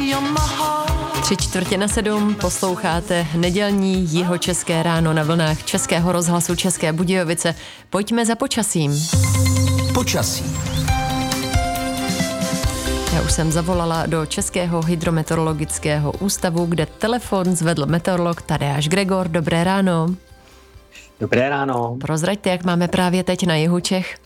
6:45 posloucháte nedělní jihočeské ráno na vlnách Českého rozhlasu České Budějovice. Pojďme za počasím. Počasí. Já už jsem zavolala do Českého hydrometeorologického ústavu, kde telefon zvedl meteorolog Tadeáš Gregor. Dobré ráno. Dobré ráno. Prozraďte, jak máme právě teď na jihu Čech.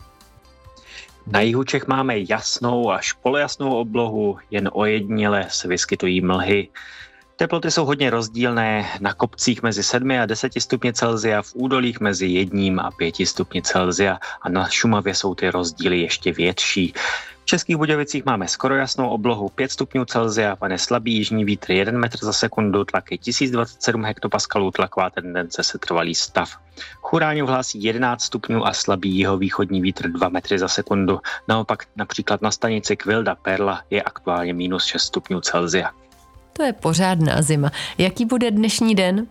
Na jihu Čech máme jasnou až polojasnou oblohu, jen ojediněle se vyskytují mlhy. Teploty jsou hodně rozdílné, na kopcích mezi 7 a 10 stupni Celsia, v údolích mezi 1 a 5 stupni Celsia a na Šumavě jsou ty rozdíly ještě větší. V Českých Budějovicích máme skoro jasnou oblohu 5 stupňů Celsia, pane slabý jižní vítr 1 metr za sekundu, tlak je 1027 hektopaskalů, tlaková tendence setrvalý stav. Churáňov hlásí 11 stupňů a slabý jihovýchodní vítr 2 metry za sekundu. Naopak například na stanici Kvilda Perla je aktuálně minus 6 stupňů Celsia. To je pořádná zima. Jaký bude dnešní den?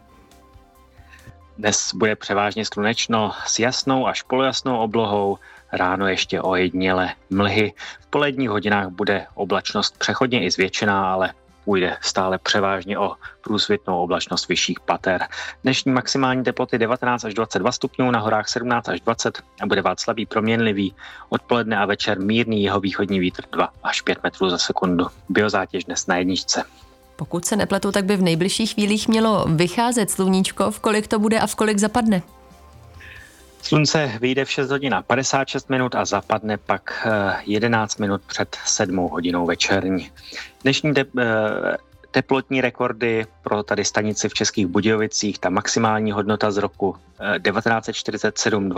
Dnes bude převážně slunečno s jasnou až polojasnou oblohou, ráno ještě ojediněle mlhy. V poledních hodinách bude oblačnost přechodně i zvětšená, ale půjde stále převážně o průsvitnou oblačnost vyšších pater. Dnešní maximální teploty 19 až 22 stupňů, na horách 17 až 20 a bude vát slabý proměnlivý. Odpoledne a večer mírný jihovýchodní vítr 2 až 5 metrů za sekundu. Biozátěž dnes na 1. Pokud se nepletu, tak by v nejbližších chvílích mělo vycházet sluníčko. V kolik to bude a v kolik zapadne? Slunce vyjde v 6 hodin a 56 minut a zapadne pak 11 minut před 7 hodinou večerní. Dnešní teplotní rekordy pro tady stanici v Českých Budějovicích, ta maximální hodnota z roku 1947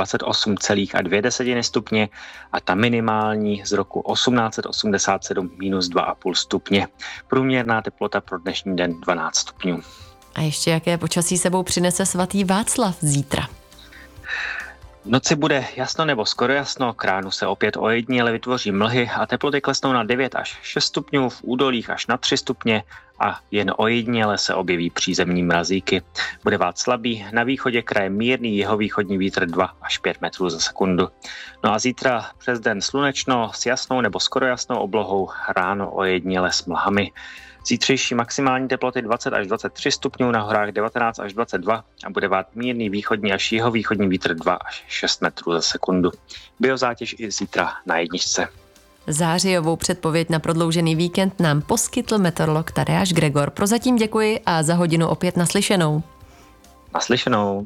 28,2 stupně a ta minimální z roku 1887 minus 2,5 stupně. Průměrná teplota pro dnešní den 12 stupňů. A ještě jaké počasí sebou přinese svatý Václav zítra? V noci bude jasno nebo skoro jasno, k ránu se opět ojediněle vytvoří mlhy a teploty klesnou na 9 až 6 stupňů, v údolích až na 3 stupně a jen ojediněle se objeví přízemní mrazíky. Bude vát slabý, na východě kraje mírný jihovýchodní vítr 2 až 5 metrů za sekundu. No a zítra přes den slunečno s jasnou nebo skoro jasnou oblohou, ráno ojediněle s mlhami. Zítřejší maximální teploty 20 až 23 stupňů, na horách 19 až 22 a bude vát mírný východní až jihovýchodní vítr 2 až 6 metrů za sekundu. Biozátěž i zítra na 1. Zářijovou předpověď na prodloužený víkend nám poskytl meteorolog Tadeáš Gregor. Prozatím děkuji a za hodinu opět naslyšenou. Naslyšenou.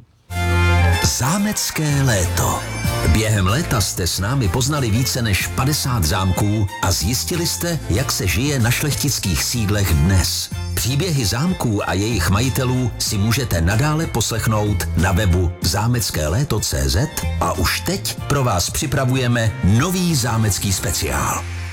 Zámecké léto. Během léta jste s námi poznali více než 50 zámků a zjistili jste, jak se žije na šlechtických sídlech dnes. Příběhy zámků a jejich majitelů si můžete nadále poslechnout na webu zámeckéléto.cz a už teď pro vás připravujeme nový zámecký speciál.